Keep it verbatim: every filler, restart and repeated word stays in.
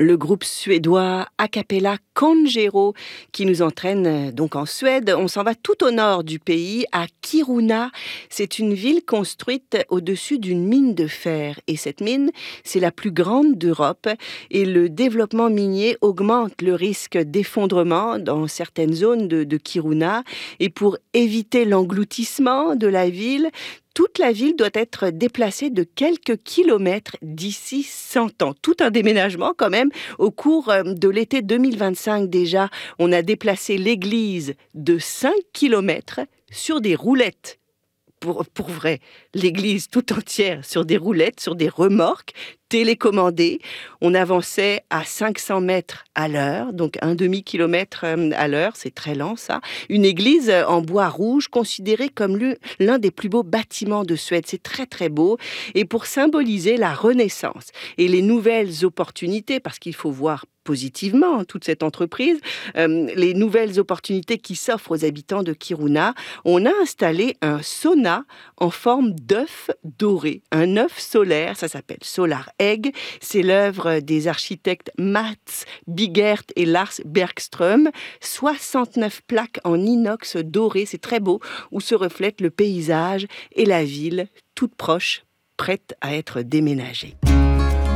le groupe suédois a cappella Kangero qui nous entraîne donc en Suède. On s'en va tout au nord du pays, à Kiruna. C'est une ville construite au-dessus d'une mine de fer. Et cette mine, c'est la plus grande d'Europe. Et le développement minier augmente le risque d'effondrement dans certaines zones de, de Kiruna. Et pour éviter l'engloutissement de la ville, toute la ville doit être déplacée de quelques kilomètres d'ici cent ans. Tout un déménagement quand même. Au cours de l'été deux mille vingt-cinq déjà, on a déplacé l'église de cinq kilomètres sur des roulettes. Pour, pour vrai, l'église tout entière sur des roulettes, sur des remorques télécommandées. On avançait à cinq cents mètres à l'heure, donc un demi-kilomètre à l'heure, c'est très lent ça. Une église en bois rouge, considérée comme l'un des plus beaux bâtiments de Suède. C'est très très beau. Et pour symboliser la Renaissance et les nouvelles opportunités, parce qu'il faut voir positivement toute cette entreprise, euh, les nouvelles opportunités qui s'offrent aux habitants de Kiruna, on a installé un sauna en forme d'œuf doré, un œuf solaire, ça s'appelle Solar Egg, c'est l'œuvre des architectes Mats Bigert et Lars Bergström, soixante-neuf plaques en inox doré, c'est très beau, où se reflètent le paysage et la ville toute proche, prête à être déménagée.